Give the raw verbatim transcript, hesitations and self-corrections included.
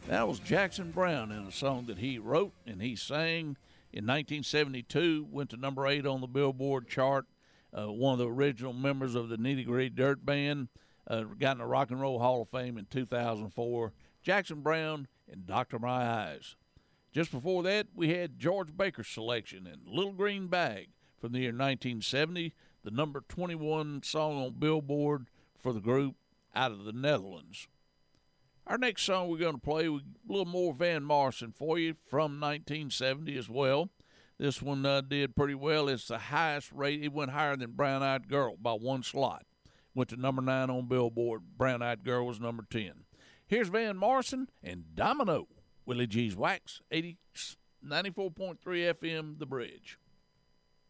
That was Jackson Browne in a song that he wrote and he sang in nineteen seventy-two, went to number eight on the Billboard chart. Uh, one of the original members of the Nitty Gritty Dirt Band, uh, got in the Rock and Roll Hall of Fame in two thousand four. Jackson Browne and Doctor My Eyes. Just before that, we had George Baker's selection in Little Green Bag from the year nineteen seventy, the number twenty-one song on Billboard for the group out of the Netherlands. Our next song we're going to play, a little more Van Morrison for you from nineteen seventy as well. This one uh, did pretty well. It's the highest rate. It went higher than Brown Eyed Girl by one slot. Went to number nine on Billboard. Brown Eyed Girl was number ten. Here's Van Morrison and Domino. Willie G's Wax, eighty, ninety-four point three F M, The Bridge.